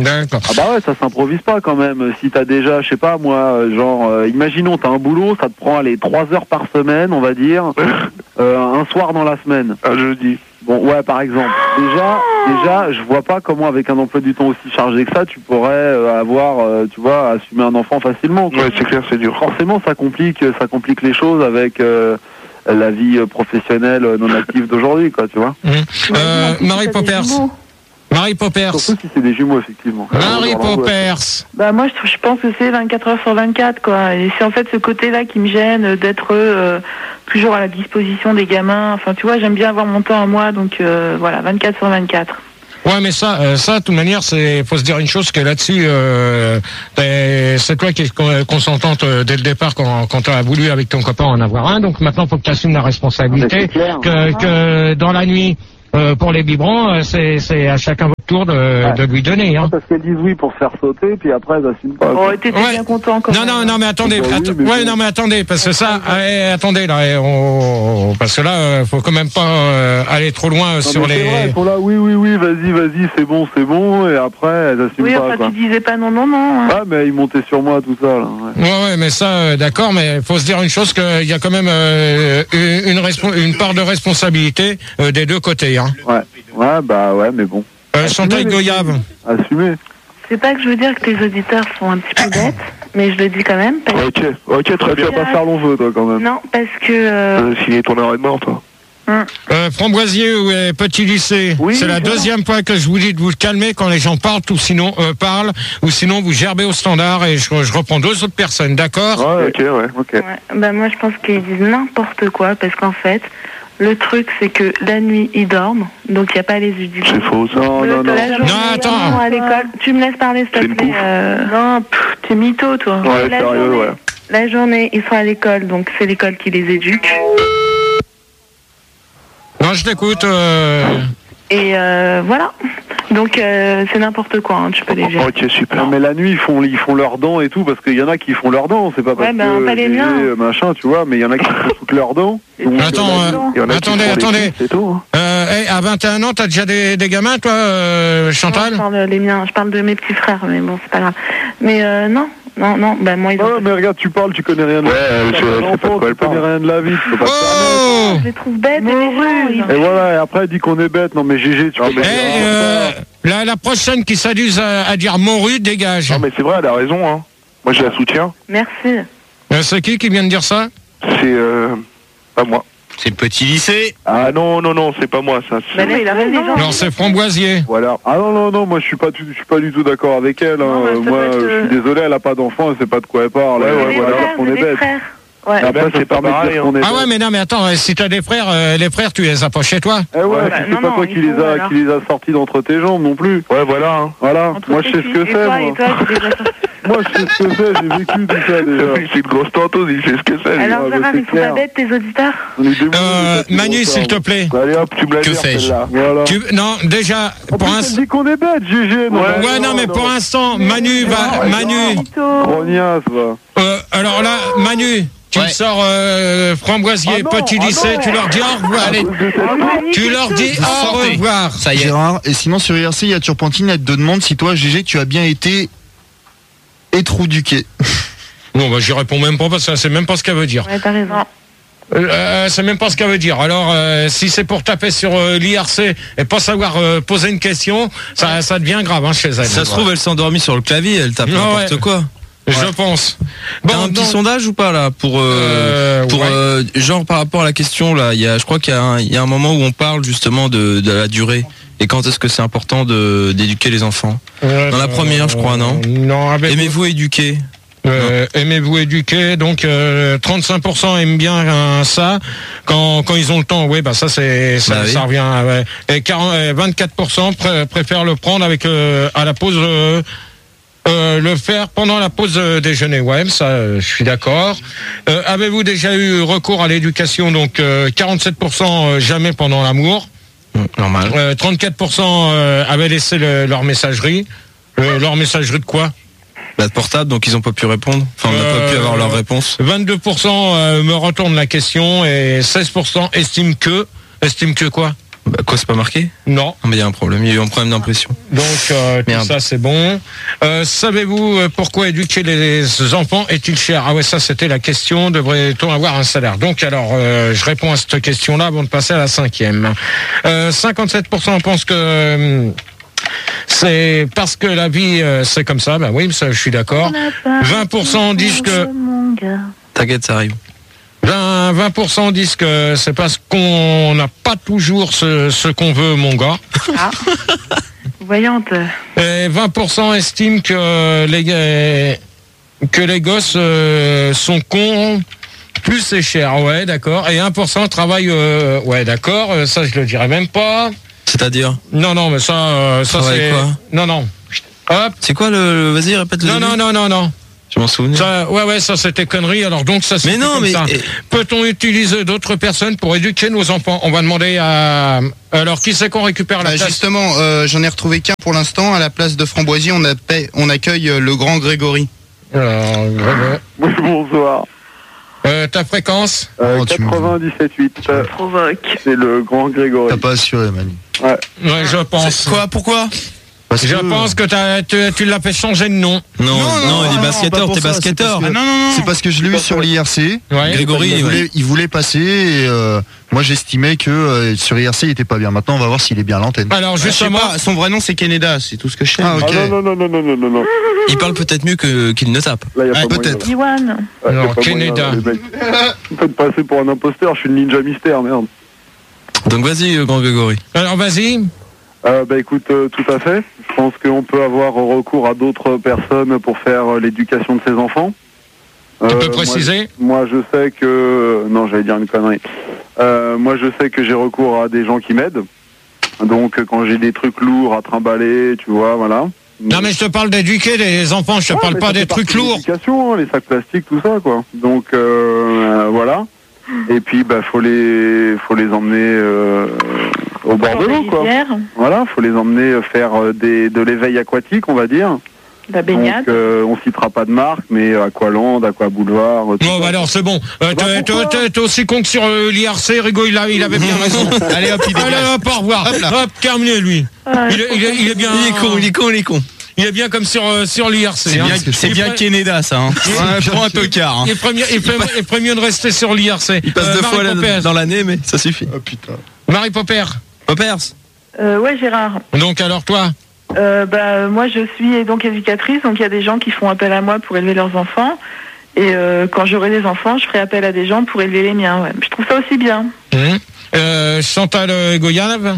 D'accord. Ah bah ouais, ça s'improvise pas quand même. Si t'as déjà, je sais pas moi, genre, euh, imaginons t'as un boulot, ça te prend allez trois heures par semaine, on va dire, euh, un soir dans la semaine. Un jeudi. Bon, ouais, par exemple. Déjà, déjà, je vois pas comment avec un emploi du temps aussi chargé que ça, tu pourrais euh, avoir, euh, tu vois, assumer un enfant facilement. Quoi. Ouais, c'est clair, c'est dur. Forcément, ça complique, ça complique les choses avec euh, la vie professionnelle non active d'aujourd'hui, quoi, tu vois. Mmh. Euh, Marie Poppers. Marie Poppers. Surtout si c'est des jumeaux, effectivement. Marie Poppers. Bah moi, je, je pense que c'est vingt-quatre heures sur vingt-quatre, quoi. Et c'est en fait ce côté-là qui me gêne, d'être euh, toujours à la disposition des gamins. Enfin, tu vois, j'aime bien avoir mon temps à moi, donc euh, voilà, vingt-quatre sur vingt-quatre. Ouais, mais ça, euh, ça, de toute manière, c'est, faut se dire une chose, que là-dessus, euh, c'est toi qui es consentante euh, dès le départ quand, quand tu as voulu avec ton copain en avoir un. Donc maintenant, faut que tu assumes la responsabilité. Clair, que, hein. que dans la nuit, euh, pour les biberons, euh, c'est, c'est à chacun votre tour de, ouais. de lui donner. Hein. Parce qu'elles disent oui pour se faire sauter, puis après elles assument pas. Oh, t'étais ouais. bien content quand non, même. Non, non, mais attendez, oui, att- mais ouais, bon. non, mais attendez, parce que ça, eh, attendez là, eh, on, parce que là, euh, faut quand même pas euh, aller trop loin non, sur mais les. C'est vrai, elles sont là, oui, oui, oui, vas-y, vas-y, c'est bon, c'est bon, et après elles assument oui, pas. enfin, Quoi. tu disais pas non, non, non. Hein. Ah, mais ils montaient sur moi, tout ça, là. Ouais, ouais, ouais mais ça, euh, d'accord, mais il faut se dire une chose, qu'il y a quand même euh, une, une, respo- une part de responsabilité euh, des deux côtés. Hein. Ouais, ouais, bah ouais, mais bon. Euh, Chantal Goyave. Assumer. C'est pas que je veux dire que tes auditeurs sont un petit peu bêtes, mais je le dis quand même. Parce... Ok, ok, très bien. Tu vas pas faire long feu, toi, quand même. Non, parce que... Euh... Euh, signer ton arrêt de mort, toi. Hum. Euh, Framboisier, ouais, petit lycée. Oui, c'est la voilà. deuxième fois que je vous dis de vous calmer quand les gens parlent, ou sinon euh, parlent, ou sinon vous gerbez au standard et je, je reprends deux autres personnes, d'accord? Ouais, ok, ouais. Ok. Ouais. Bah moi je pense qu'ils disent n'importe quoi, parce qu'en fait, le truc c'est que la nuit ils dorment, donc il n'y a pas les yeux du C'est faux, ça. Non, non, non. La journée, Non, attends. ils sont à l'école. Tu me laisses parler s'il C'est te une plaît. bouffe. euh, Non, pff, t'es mytho, toi. Ouais, la sérieux, journée, ouais. La journée, ils sont à l'école, donc c'est l'école qui les éduque. Non, je t'écoute. Euh... Et euh, voilà. Donc euh, c'est n'importe quoi, hein, tu peux les gérer. Ok, super. Non, mais la nuit, ils font, ils font leurs dents et tout, parce qu'il y en a qui font leurs dents, c'est pas parce Ouais, ben, que pas les G G, miens. euh, machin, tu vois, mais il y en a qui font toutes leurs dents. Donc, Attends, euh, euh, Il y en a qui attendez, font des attendez. trucs, C'est tout. hein. Euh, hey, à vingt et un ans, t'as déjà des, des gamins, toi, euh, Non, Chantal? je parle les miens, je parle de mes petits frères, mais bon, c'est pas grave. Mais euh, non, non, non, bah moi ils ont. Oh, mais regarde, tu parles, tu connais rien de Ouais, la euh, vie. je- je sais pas de quoi elle Tu connais parle. rien de la vie, tu peux pas te Oh! Je les trouve bêtes, et méchants, ils- Et voilà, et après, elle dit qu'on est bête. Non, mais G G, tu Non, connais mais- Eh, rien. euh, la, la prochaine qui s'amuse à, à dire morue, dégage. Non, mais c'est vrai, elle a raison, hein. Moi, je la soutiens. Merci. Euh, c'est qui qui vient de dire ça? C'est, euh, pas moi. C'est le petit lycée. Ah non, non, non, c'est pas moi, ça. c'est- Bah, là, il a raison. Non, c'est Framboisier. Voilà. Ah non, non, non, moi je suis pas, du- je suis pas du tout d'accord avec elle. Hein. Non, mais ça Moi, peut être, je euh, suis désolé, elle a pas d'enfant, elle sait pas de quoi elle parle. Ouais, Elle ouais, va Les voilà. dire frères, qu'on j'ai est des bête. frères. Ouais. Après, Ben, ça c'est pas permet de pareil, dire qu'on est Ah ouais, bête. mais non, mais attends, euh, si t'as des frères, euh, les frères, tu les as pas chez toi? Eh ouais, bah, puis c'est non, pas non, toi ils qui les sont, a, alors. qui les a sortis d'entre tes jambes non plus. Ouais, voilà, hein. Voilà. Entre Moi, je tes sais ce que Et c'est, toi, moi. et toi, j'ai déjà sorti. Moi, je sais ce que c'est, j'ai vécu tout ça déjà. C'est une grosse tanteuse, il sait ce que c'est. lui. Alors, Ah, bah, Gérard, c'est ils sont pas clair. bêtes, tes auditeurs? On est démonios, Euh, ça, c'est Manu, bon, ça. s'il te plaît. Allez hop, tu me la Que gères, fais-je celle-là. Voilà. Tu, non, déjà, En pour plus, un... elle dit qu'on est bête, G G. non, Ouais, Ouais, non, mais pour l'instant, Manu va, Manu, Grognasse, va. euh, alors là, Manu, tu Ouais. sors euh, Framboisier, Ah non, petit ah lycée, non. tu leur dis au revoir, allez, tu leur dis au Sortez. revoir. Ça y est. Gérard, et sinon sur I R C, il y a Turpentine, elle te demande si toi, G G, tu as bien été étrouduqué. Non, bah, j'y réponds même pas parce que c'est même pas ce qu'elle veut dire. Ouais, t'as raison. Euh, c'est même pas ce qu'elle veut dire. Alors, euh, si c'est pour taper sur euh, l'I R C et pas savoir euh, poser une question, ça, ça devient grave hein, chez elle. Ça se trouve, elle s'est endormie sur le clavier, elle tape Ouais, n'importe ouais. quoi. Je pense. T'as un petit donc, sondage ou pas là pour euh, euh, pour ouais. euh, genre par rapport à la question là, il y a, je crois qu'il y a un, il y a un moment où on parle justement de, de la durée et quand est-ce que c'est important de d'éduquer les enfants. Euh, Dans la première, je crois, non Non, avec Aimez-vous éduquer? Euh, aimez-vous éduquer, donc euh, trente-cinq pour cent aiment bien euh, ça quand quand ils ont le temps. Oui, bah ça c'est ça, Bah oui. ça revient. Ouais. Et quarante, euh, vingt-quatre pour cent pré- préfèrent le prendre avec euh, à la pause. Euh, euh, le faire pendant la pause euh, déjeuner. Ouais, ça, euh, je suis d'accord. Euh, avez-vous déjà eu recours à l'éducation? Donc euh, quarante-sept pour cent euh, jamais pendant l'amour. Normal. Euh, trente-quatre pour cent euh, avaient laissé le- leur messagerie. Euh, leur messagerie de quoi? La portable, donc ils ont pas pu répondre. Enfin, on n'a pas pu Euh, avoir leur réponse. vingt-deux pour cent euh, me retournent la question et seize pour cent estiment que estiment que quoi? Bah, quoi, c'est pas marqué? Non. Ah, mais il y a un problème, il y a eu un problème d'impression. Donc euh, tout Merde. ça c'est bon. Euh, savez-vous euh, pourquoi éduquer les enfants est-il cher? Ah ouais, ça c'était la question. Devrait-on avoir un salaire? Donc alors euh, je réponds à cette question-là avant de passer à la cinquième. Euh, cinquante-sept pour cent pensent que euh, c'est parce que la vie euh, c'est comme ça. Ben oui, ça je suis d'accord. vingt pour cent disent que T'inquiète, ça arrive. vingt, vingt pour cent disent que c'est parce qu'on n'a pas toujours ce, ce qu'on veut, mon gars. Ah. Voyante. Et vingt pour cent estiment que les, que les gosses euh, sont cons, plus c'est cher. Ouais, d'accord. Et un pour cent travaillent... Euh, ouais, d'accord. euh, Ça, je le dirais même pas. C'est-à-dire? Non, non, mais ça, euh, ça Travaille c'est... quoi? Non, non. Hop. C'est quoi le... Vas-y, répète le Non, début. non, non, non, non. Je m'en souviens. Ça, ouais, ouais, ça c'était connerie. Alors donc ça. Mais non, comme mais- ça. et- Peut-on utiliser d'autres personnes pour éduquer nos enfants? On va demander à. Alors qui c'est qu'on récupère la Bah, place? justement, euh, j'en ai retrouvé qu'un pour l'instant. À la place de Framboisier, on, appelle- on accueille euh, le grand Grégory. Alors, Grégory. Oui, bonsoir. Euh, ta fréquence? Euh, Oh, tu me- quatre-vingt-dix-sept huit. euh, Provoque. C'est le grand Grégory. T'as pas assuré, Manu. Ouais. Ouais, je pense. Quoi? Pourquoi? Parce Je que- pense que t'as- tu, tu l'as fait changer de nom. Non, non, non, il non, est non, basketteur, pas pour t'es ça, basketteur. c'est parce que- Ah non, non, non. C'est parce que je l'ai eu sur l'I R C. Ouais. Grégory, Il ouais. voulait, il voulait passer et euh, moi j'estimais que euh, sur I R C il était pas bien. Maintenant on va voir s'il est bien à l'antenne. Alors Je sais justement. pas, son vrai nom c'est Canada, c'est tout ce que je sais. Ah, ok. Ah non, non, non, non, non, non, non. Il parle peut-être mieux que qu'il ne tape. Là, y a Ah, pas peut-être. moyen. Diwan. Ouais, Non, y a pas Canada. moyen, les mecs. Vous me faites passer pour un imposteur, je suis le ninja mystère, merde. Donc vas-y, euh, grand Grégory. Alors vas-y. Euh, bah écoute, euh, tout à fait. Je pense qu'on peut avoir recours à d'autres personnes pour faire euh, l'éducation de ses enfants. Tu Euh, peux moi, préciser? Moi, je sais que... Non, j'allais dire une connerie. Euh, moi, je sais que j'ai recours à des gens qui m'aident. Donc, euh, quand j'ai des trucs lourds à trimballer, tu vois, voilà. Non mais je te parle d'éduquer les enfants. Je te Ouais, parle mais pas ça des fait trucs partie de lourds. l'éducation, hein, les sacs plastiques, tout ça, quoi. Donc, euh, euh, voilà. Et puis, bah, faut les, faut les emmener euh, au bord de l'eau, quoi. Rivière, Voilà, faut les emmener euh, faire euh, des, de l'éveil aquatique, on va dire. la baignade. Donc, euh, on citera pas de marque, mais Aqualand, Aqua Boulevard. euh, tout Bon, ça. bah alors c'est bon. Euh, Bah, t'es- pourquoi t'es- T'es aussi con que sur euh, l'I R C. Rigaud, il, a- il avait bien raison. Allez hop, il Allez, dégage. hop, au revoir. Hop là. Hop, terminé lui. Ah, Il est, il est- il est bien. Il est con, il est con, il est con. Il est bien comme sur euh, sur l'I R C. C'est hein. bien, Il c'est bien ferait- Canada ça. Hein. Ouais, prends un tocard. Hein. Il ferait mieux, il ferait- il ferait mieux de rester sur l'I R C. Il passe Euh, deux Marie fois la- Popper. dans l'année, mais ça suffit. Oh putain. Marie Popper. Poppers. Euh, ouais, Gérard. Donc alors toi. Euh, bah, moi, je suis donc éducatrice, donc il y a des gens qui font appel à moi pour élever leurs enfants. Et euh, quand j'aurai des enfants, je ferai appel à des gens pour élever les miens. Ouais. Je trouve ça aussi bien. Hum. Euh, Chantal euh, Goyave.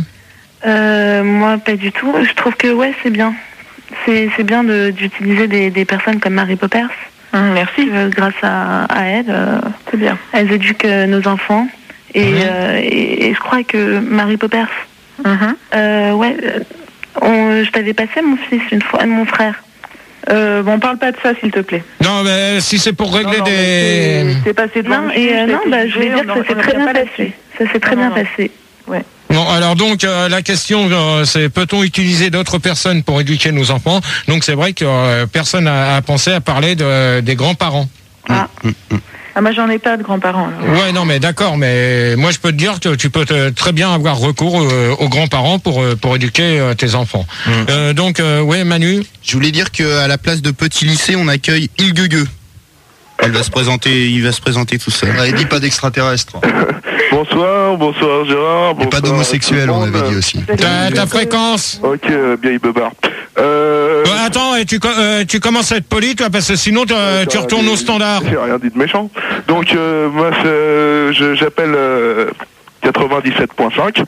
Euh, moi, pas du tout. Je trouve que ouais, c'est bien. C'est c'est bien de- d'utiliser des, des personnes comme Marie Poppers. Hum, merci. Euh, grâce à, à elle, euh, C'est bien. elles éduquent euh, nos enfants. Et, Mhm. euh, et, et je crois que Marie Poppers, Mhm. euh, ouais, euh, on- je t'avais passé mon fils une fois, mon frère. Euh, bon, parle pas de ça, s'il te plaît. Non, mais si c'est pour régler Non, non, des. mais c'est- C'est passé devant Non, le et juge, euh, ça a non, été bah, je voulais jugé, dire on que en- ça s'est on en très revient bien pas passé. là-dessus. Ça s'est très Non, bien non, non. passé. Bon, alors donc euh, la question euh, c'est peut-on utiliser d'autres personnes pour éduquer nos enfants? Donc c'est vrai que euh, personne a, a pensé à parler de, des grands-parents. Ah. Ah, moi, j'en ai pas de grands-parents. alors. Ouais, non, mais d'accord, mais moi je peux te dire que tu peux te- très bien avoir recours euh, aux grands-parents pour euh, pour éduquer euh, tes enfants. Euh, donc, euh, ouais, Manu. Je voulais dire qu'à la place de Petit Lycée, on accueille Ilgugue. Elle va se présenter, il va se présenter tout seul. Ouais, il dit pas d'extraterrestre. Bonsoir, bonsoir Gérard. Et Bonsoir pas à d'homosexuel, tout le on monde. avait dit aussi. Ta, ta fréquence. Ok, euh, bien Ibebar. Euh... Euh, attends, et tu co- euh, tu commences à être poli, toi, parce que sinon tu, euh, tu retournes au standard. J'ai rien dit de méchant. Donc euh, moi c'est- je- j'appelle euh, quatre-vingt-dix-sept virgule cinq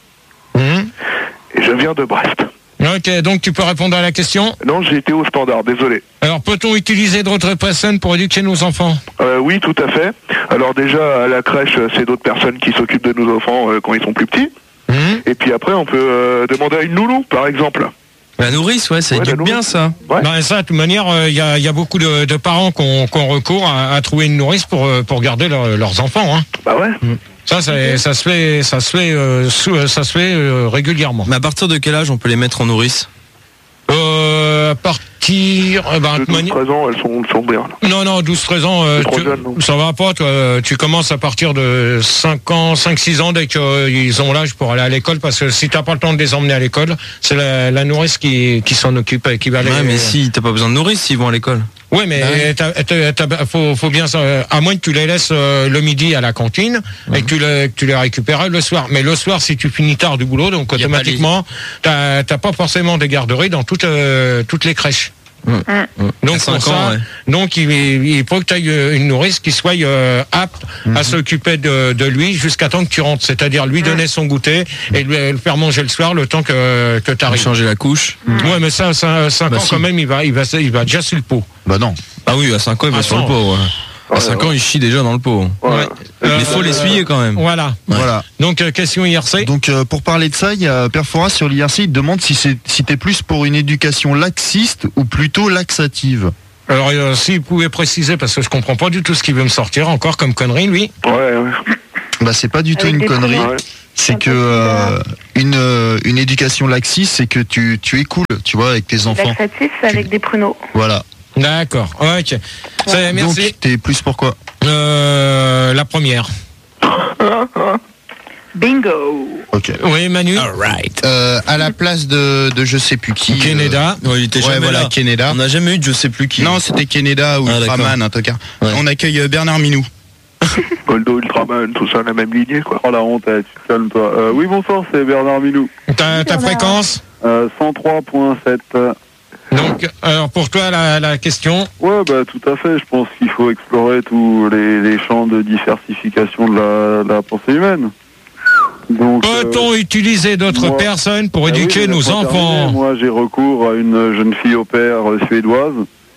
Hum. et je viens de Brest. Ok, donc tu peux répondre à la question. Non, j'ai été au standard, désolé. Alors, peut-on utiliser d'autres personnes pour éduquer nos enfants? Euh, oui, tout à fait. Alors déjà, à la crèche, c'est d'autres personnes qui s'occupent de nos enfants euh, quand ils sont plus petits. Hum. Et puis après, on peut euh, demander à une nounou, par exemple. La nourrice, ouais, ça Ouais, éduque la bien nourrice. ça. Ouais. Ben, ça, de toute manière, il y, a, y a beaucoup de, de parents qui ont, qui ont recours à, à trouver une nourrice pour, euh, pour garder leur- leurs enfants. Hein. Bah ouais. Ça, ça, ça se fait, ça se fait, euh, sous- ça se fait euh, régulièrement. Mais à partir de quel âge on peut les mettre en nourrice? Euh, à partir partir. Euh, ben, De douze treize ans, elles sont, sont bien. Là. Non, non, douze treize ans, euh, trop tu, jeune, non. ça va pas. Toi, tu commences à partir de cinq ans, cinq six ans dès qu'ils ont l'âge pour aller à l'école. Parce que si t'as pas le temps de les emmener à l'école, c'est la, la nourrice qui, qui s'en occupe et qui va aller. Ouais, mais si, t'as pas besoin de nourrice s'ils vont à l'école. Oui, mais t'as, t'as, t'as, faut, faut bien, à moins que tu les laisses euh, le midi à la cantine mmh. et que tu, les, que tu les récupères le soir. Mais le soir, si tu finis tard du boulot, donc automatiquement, t'as, t'as pas forcément des garderies dans toutes, euh, toutes les crèches. Mmh. Mmh. Donc pour ça, ans, ouais. donc il, il faut que tu aies une nourrice qui soit euh, apte mmh. à s'occuper de, de lui jusqu'à temps que tu rentres, c'est-à-dire lui mmh. donner son goûter et lui le faire manger le soir le temps que que tu arrives. Changer la couche. Mmh. Ouais, mais ça, ça cinq bah ans si. quand même, il va, il va, il va déjà sur le pot. Bah non. Ah oui, à cinq ans il va ah, sur le pot. Ouais. À cinq ouais. ans, il chie déjà dans le pot. Ouais. Ouais. Euh, il faut euh, l'essuyer quand même. Voilà. Ouais. Voilà. Donc, euh, question I R C. Donc, euh, pour parler de ça, il y a Perfora sur l'I R C, il te demande si, c'est, si t'es plus pour une éducation laxiste ou plutôt laxative. Alors, euh, s'il pouvait préciser, parce que je comprends pas du tout ce qu'il veut me sortir encore comme connerie, lui. Ouais, ouais. Bah, c'est pas du tout Avec une connerie. Ouais. C'est que euh, une, euh, une éducation laxiste, c'est que tu, tu écoules, tu vois, avec tes enfants. Laxatif, c'est avec des pruneaux. Voilà. D'accord, ok. Ouais. Merci. Donc, t'es plus pour quoi ? euh, La première. Bingo. Ok. Oui, Manu. All right. Euh, à la place de, de je sais plus qui. Keneda. Euh... Ouais, il était ouais, jamais voilà, là. Keneda. On n'a jamais eu de je sais plus qui. Non, c'était Keneda ou ah, Ultraman, en tout cas. Ouais. On accueille Bernard Minou. Goldo, Ultraman, tout ça, la même lignée, quoi. Oh la honte, eh, tu te calmes toi. Euh, oui, bonsoir, c'est Bernard Minou. Ta, ta fréquence euh, cent trois virgule sept. Donc, alors pour toi, la, la question. Ouais, bah tout à fait. Je pense qu'il faut explorer tous les, les champs de diversification de la, de la pensée humaine. Donc, peut-on euh, utiliser d'autres moi, personnes pour éduquer ah oui, nos enfants terminé. Moi, j'ai recours à une jeune fille au père suédoise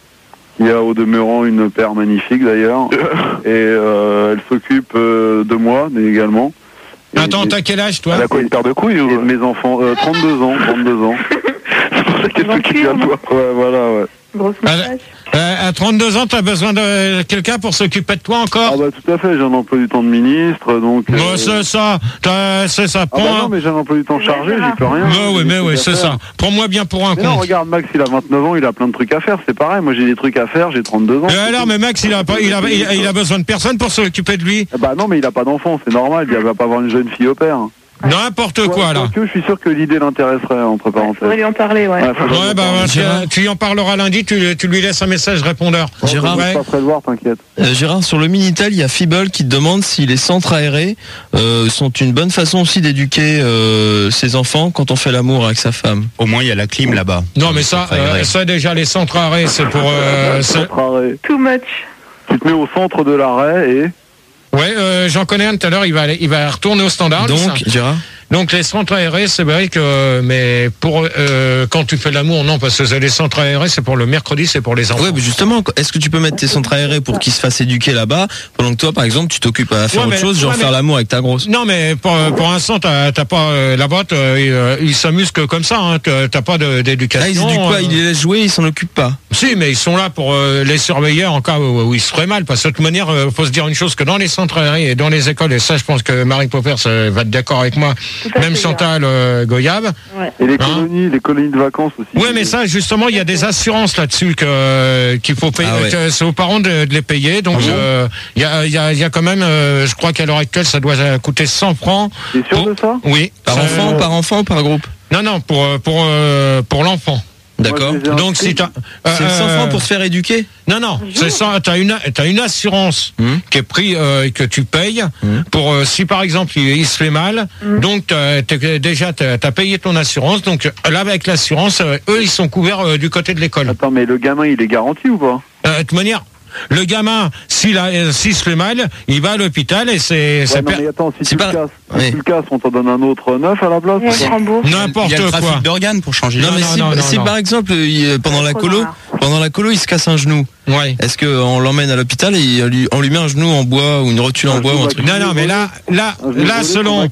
qui a au demeurant une paire magnifique d'ailleurs, et euh, elle s'occupe euh, de moi mais également. Et attends, t'as quel âge toi? Elle a quoi, une paire de couilles ou... Et de mes enfants, euh, trente-deux ans, trente-deux ans. C'est pour ça qu'elle s'occupe bien de toi. Ouais, voilà, ouais. Grosse moustache. Euh, à trente-deux ans, t'as besoin de quelqu'un pour s'occuper de toi encore? Ah bah tout à fait, j'ai un emploi du temps de ministre, donc... Euh... Euh... c'est ça, t'as, c'est ça. Prends... Ah bah non, mais j'ai un emploi du temps chargé, j'y peux rien. Mais oui, mais oui, c'est ça. Prends-moi bien pour un mais con. Non, regarde, Max, il a vingt-neuf ans, il a plein de trucs à faire, c'est pareil, moi j'ai des trucs à faire, j'ai trente-deux ans. Et alors, mais Max, il a, pas, il, a, il, a, il a besoin de personne pour s'occuper de lui. Bah non, mais il a pas d'enfant, c'est normal, il va pas avoir une jeune fille au père. N'importe ouais, quoi, là. Que, je suis sûr que l'idée l'intéresserait, entre parenthèses. Il faudrait lui en parler, ouais. Ouais, ouais bah, tu, tu y en parleras lundi, tu, tu lui laisses un message répondeur. Oh, Gérard, ouais. Je passerai le voir, t'inquiète. Euh, Gérard, sur le Minitel, il y a Fibol qui te demande si les centres aérés euh, sont une bonne façon aussi d'éduquer euh, ses enfants quand on fait l'amour avec sa femme. Au moins, il y a la clim là-bas. Non, mais ça, euh, ça déjà, les centres arrêts, c'est pour... Euh, c'est... Too much. Tu te mets au centre de l'arrêt et... Ouais, euh, j'en connais un tout à l'heure, il va, aller, il va retourner au standard. Donc, Gérard Donc les centres aérés, c'est vrai que, mais pour euh, quand tu fais l'amour, non, parce que les centres aérés, c'est pour le mercredi, c'est pour les enfants. Ouais, mais justement, est-ce que tu peux mettre tes centres aérés pour qu'ils se fassent éduquer là-bas, pendant que toi, par exemple, tu t'occupes à faire ouais, autre mais, chose, genre ouais, faire mais, l'amour avec ta grosse? Non, mais pour, pour l'instant, t'as, t'as pas euh, la boîte, euh, ils s'amusent que comme ça, hein, t'as, t'as pas de, d'éducation. Là, ils éduquent pas, euh, ils les laissent jouer, ils s'en occupent pas. Si, mais ils sont là pour euh, les surveiller en cas où, où ils se feraient mal, parce que de toute manière, euh, faut se dire une chose, que dans les centres aérés et dans les écoles, et ça, je pense que Marie Popper va être d'accord avec moi, même Chantal euh, Goyave. Ouais. Et les hein colonies, les colonies de vacances aussi. Oui, mais ça, justement, il y a des assurances là-dessus que euh, qu'il faut payer. Ah ouais. que c'est aux parents de, de les payer. Donc, il ah bon euh, y, a, y, a, y a quand même, euh, je crois qu'à l'heure actuelle, ça doit coûter cent francs. T'es sûr pour... de ça? Oui. Par ça, enfant, euh... par enfant ou par groupe? Non, non, pour pour euh, pour l'enfant. D'accord. Donc si t'as, euh, c'est cent francs pour se faire éduquer? Non, non, c'est ça. T'as une, t'as une assurance mmh. qui est prise euh, que tu payes mmh. pour euh, si par exemple il, il se fait mal. Mmh. Donc t'as, t'as, déjà t'as, t'as payé ton assurance. Donc là avec l'assurance, euh, eux ils sont couverts euh, du côté de l'école. Attends, mais le gamin il est garanti ou pas? euh, De toute manière. Le gamin, s'il, a, s'il se fait mal, il va à l'hôpital et c'est... Ouais, c'est non, per... mais attends, si c'est tu pas... le casses, oui. si tu le casses, on t'en donne un autre neuf à la place. Ouais, n'importe il y a le quoi. trafic d'organes pour changer. Non, non, mais non, si, non, non, si non. par exemple, il, pendant la colo, pendant la colo, il se casse un genou. Ouais. Est-ce qu'on l'emmène à l'hôpital et on lui, on lui met un genou en bois ou une rotule en bois ou un truc? Non, non, mais là, là, là, selon...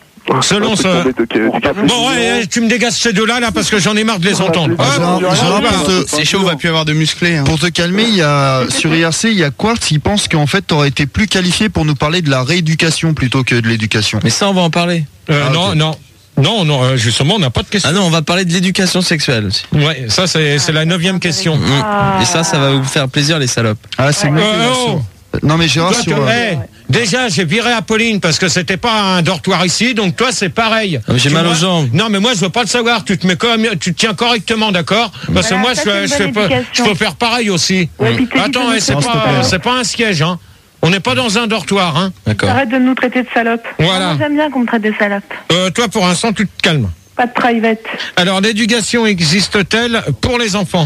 Selon ce... Bon, ouais, tu me dégages ces deux-là, là, parce que j'en ai marre de les entendre. Ah, Gérard, Gérard, pour te- C'est chaud, on va plus avoir de musclés. Hein. Pour te calmer, il y a, sur I R C, il y a Quartz, il pense qu'en fait, tu aurais été plus qualifié pour nous parler de la rééducation plutôt que de l'éducation. Mais ça, on va en parler. Euh, Ah, non, ok. non. Non, non, euh, justement, on n'a pas de question. Ah non, on va parler de l'éducation sexuelle aussi. Ouais, ça c'est c'est la neuvième question. Mmh. Et ça, ça va vous faire plaisir les salopes. Ah, c'est Euh, oh. Non mais Gérard, Toi, sur, tu- euh, hey, déjà, j'ai viré Apolline parce que c'était pas un dortoir ici, donc toi, c'est pareil. Ah, mais j'ai Tu mal vois- aux jambes. Non, mais moi, je veux pas le savoir. Tu te mets comme, tu te tiens correctement, d'accord? Parce que Voilà, moi, ça, je, c'est une je, fais bonne pas, je éducation. peux faire pareil aussi. Ouais, puis t'es dit Attends, que eh, nous, c'est Non, s'il te pas, plaît. c'est pas un siège, hein. On n'est pas dans un dortoir, hein. D'accord. Arrête de nous traiter de salopes. Voilà. Moi, j'aime bien qu'on me traite de salope. Euh, toi, pour l'instant, tu te calmes. Pas de private. Alors, l'éducation existe-t-elle pour les enfants?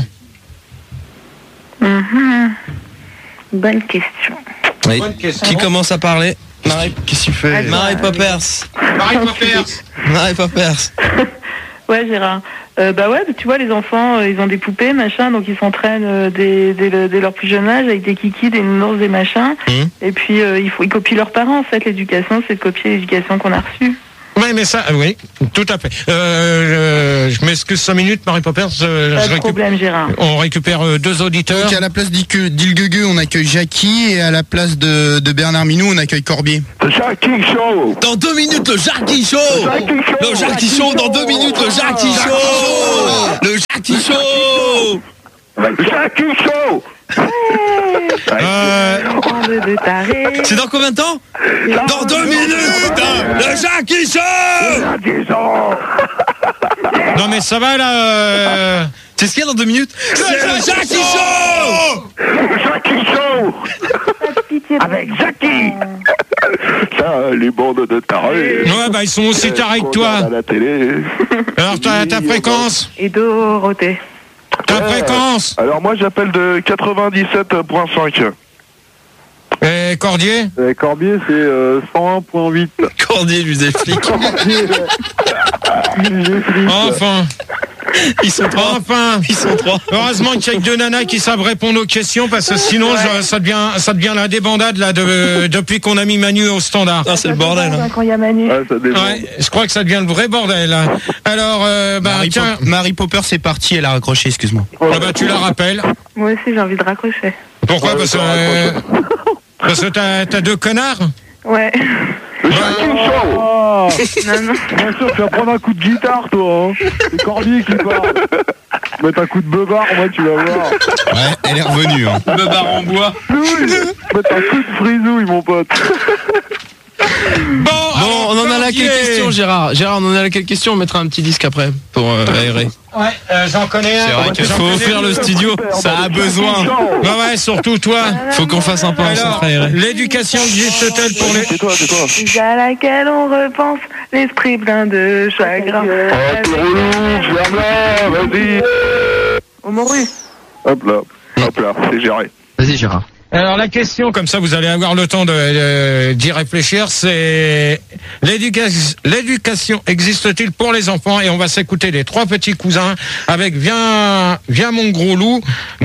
Mhm. Bonne question. Oui. Bonne question. Qui commence à parler? Marie, qu'est-ce que tu fais Allez. Marie Poppers. Marie Poppers. Marie Poppers. Ouais, Gérard. Euh, bah ouais, tu vois, les enfants, euh, ils ont des poupées, machin, donc ils s'entraînent euh, dès, dès, le- dès leur plus jeune âge avec des kikis, des nounours, des machins. Mhm. Et puis, euh, il faut, ils copient leurs parents, en fait. L'éducation, c'est de copier l'éducation qu'on a reçue. Oui, mais ça, oui, tout à fait. Euh, je je m'excuse cinq minutes, Marie Poppers. euh, Pas je de récup- problème, Gérard. On récupère euh, deux auditeurs. Donc à la place d'Ilgue- d'Ilguegueux, on accueille Jackie et à la place de, de Bernard Minou, on accueille Corbier. The Jackie Show. Dans deux minutes, le Jackie Show. Jackie Show. Le Jackie Show, dans deux minutes, le Jackie Show. Le Jackie Show. Jackie Show. Euh, Bande de tarés. C'est dans combien de temps? Dans deux minutes, le Jackie Show. Jackie Show. non, mais ça va là. euh, C'est ce qu'il y a dans deux minutes? C'est le Jackie Show. Jackie Show. Pitié, Avec Jackie. Ça, les bandes de tarés. Ouais, bah ils sont aussi tarés que qu'on toi. regarde à la télé. Alors ta, ta fréquence, Et Dorothée. ta Ouais. fréquence. Alors moi j'appelle de quatre-vingt-dix-sept virgule cinq. Et Cordier. Euh, Corbier, c'est euh, cent un virgule huit. Cordier, lui des flics. Corbier, Enfin, Ils sont trois. enfin. Ils sont trois. Heureusement qu'il y a que deux nanas qui savent répondre aux questions parce que sinon je- ça devient ça devient la débandade là de, depuis qu'on a mis Manu au standard. Ah, c'est le bordel. hein. Quand il y a Manu. Ouais, ça dépend. Ouais, je crois que ça devient le vrai bordel. Là. Alors, euh, bah Marie, tiens, Pop- Marie Popper, c'est parti, elle a raccroché, excuse-moi. ah bah, tu la rappelles. Moi aussi, j'ai envie de raccrocher. Pourquoi? Ouais, Parce que ça euh, parce que t'as t'as deux connards. Ouais. Jackie Show. Ah, Non, non. bien sûr, tu vas prendre un coup de guitare, toi. Hein. C'est Corbier qui parle. Mettre un coup de beubard, moi, tu vas voir. Ouais, elle est revenue. Hein. Le bar en bois. Oui, mettre un coup de frisouille, mon pote. Bon, Bon, on en a là Cordier. quelle question, Gérard? Gérard, on en a là quelle question? On mettra un petit disque après pour euh, aérer. Ouais, euh, j'en connais un. C'est vrai qu'il J'en faut connais offrir deux. le studio. Ça a besoin. Ouais, ouais, surtout toi. Faut qu'on fasse un peu un Alors, centre aéré. l'éducation existe-t-elle pour les... C'est toi, c'est toi. À laquelle on repense, l'esprit plein de chagrin. Oh, t'es relou, ferme-la, vas-y. Au Moru. Hop là, hop là, c'est géré. Vas-y, Gérard. Alors la question, comme ça vous allez avoir le temps de, de- d'y réfléchir, c'est l'éducation, l'éducation existe-t-il pour les enfants? Et on va s'écouter les trois petits cousins avec Viens, viens mon gros loup,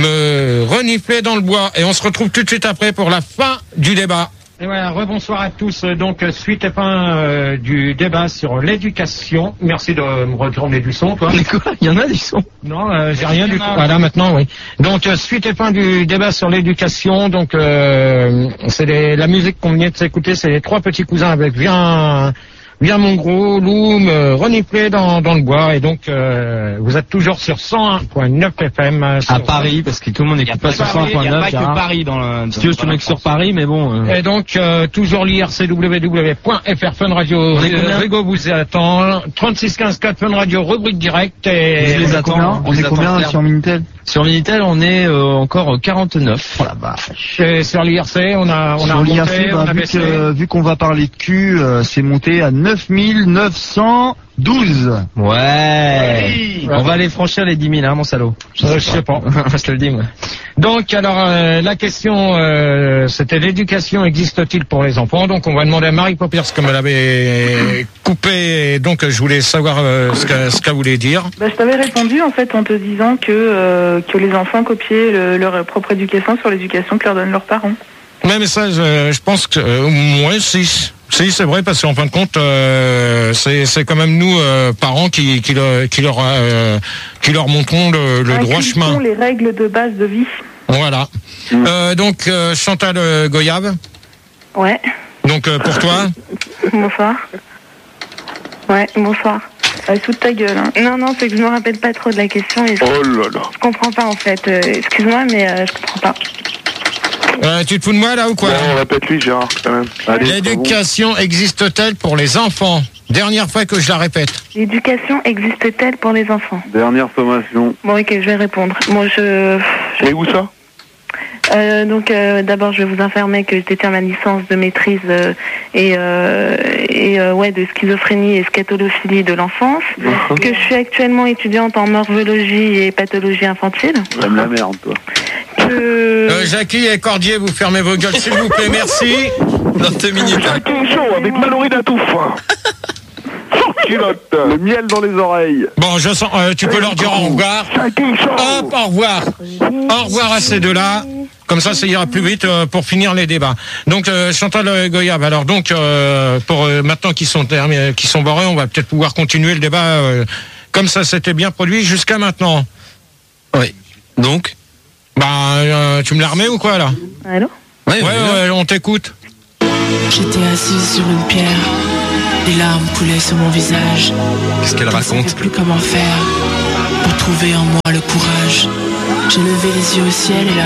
me renifler dans le bois. Et on se retrouve tout de suite après pour la fin du débat. Et voilà, rebonsoir à tous. Donc, suite et fin euh, du débat sur l'éducation. Merci de me retourner du son, toi. Mais quoi? Il y en a du son. Non, euh, j'ai rien du tout. Voilà, maintenant, oui. Donc, euh, suite et fin du débat sur l'éducation. Donc, euh, c'est les- la musique qu'on vient de s'écouter, c'est les trois petits cousins avec Viens, viens mon gros loup, me renifler dans, dans le bois. Et donc, euh, vous êtes toujours sur cent un point neuf F M. euh, À sur- Paris, parce que tout le monde n'écoute pas sur Paris, cent un point neuf. Il n'y a pas que Paris dans le. Si tu veux, je te mets que sur Paris, mais bon. euh, Et donc, euh, toujours l'I R C W W point F R Fun Radio. On est combien Rigo vous attend. trente-six quinze quatre Fun Radio, rubrique directe. Et Je les attends. Combien On je les est attends combien faire. sur Minitel? Sur Minitel, on est euh, encore quarante-neuf. Oh la vache. Et sur l'I R C, on a, on a Sur l'I R C, remonté, bah, on a vu baissé. que- vu qu'on va parler de cul, euh, c'est monté à neuf mille neuf cent douze. Ouais. Oui. On va aller franchir les dix mille, hein, mon salaud. Euh, je sais pas. Je te le dis, moi. Donc, alors, euh, la question, euh, c'était l'éducation existe-t-il pour les enfants? Donc, on va demander à Marie Poppers, comme elle avait coupé, et donc je voulais savoir euh, ce qu'elle ce qu'elle voulait dire. Bah, je t'avais répondu en fait en te disant que, euh, que les enfants copiaient le- leur propre éducation sur l'éducation que leur donnent leurs parents. Ouais, mais ça, je, je pense que euh, moins si. Si, c'est vrai, parce qu'en fin de compte, euh, c'est c'est quand même nous, euh, parents, qui, qui, le- qui, leur, euh, qui leur montrons le, le droit Inculquons chemin. les règles de base de vie. Voilà. Euh, donc, euh, Chantal euh, Goyave, Ouais, donc euh, pour toi, bonsoir. Ouais, bonsoir. Ah, sous ta gueule. Hein. Non, non, c'est que je me rappelle pas trop de la question et je, Oh là là. je comprends pas en fait. Euh, excuse-moi, mais euh, je comprends pas. Euh, tu te fous de moi là ou quoi? Bon, répète-lui, Gérard, quand même. Allez, L'éducation existe-t-elle pour les enfants? Dernière fois que je la répète. L'éducation existe-t-elle pour les enfants? Dernière sommation. Bon, ok, je vais répondre. Moi, je... c'est bon. Et où ça? Euh, donc euh, d'abord je vais vous informer que je détiens ma licence de maîtrise euh, et, euh, et euh, ouais, de schizophrénie et scatolophilie de l'enfance, Mhm. que je suis actuellement étudiante en morphologie et pathologie infantile. J'aime la merde, toi. Que... Euh, Jackie et Cordier, vous fermez vos gueules s'il vous plaît, merci. Dans deux minutes. Jackie Show avec Mallory Datouf. Culotte. Le miel dans les oreilles. Bon, je sens, euh, tu peux leur dire au revoir. Jackie Show. Hop, au revoir. Au revoir à ces deux-là. Comme ça, ça ira plus vite euh, pour finir les débats. Donc, euh, Chantal euh, Goyab, alors donc, euh, pour euh, maintenant qu'ils sont terminés, qu'ils sont barrés, on va peut-être pouvoir continuer le débat euh, comme ça s'était bien produit jusqu'à maintenant. Oui. Donc Bah, euh, tu me la remets ou quoi, là? Allô? Ouais, Ouais, ouais, on t'écoute. J'étais assise sur une pierre, les larmes coulaient sur mon visage. Qu'est-ce qu'elle Je ne savais raconte? plus comment faire pour trouver en moi le courage. J'ai levé les yeux au ciel et la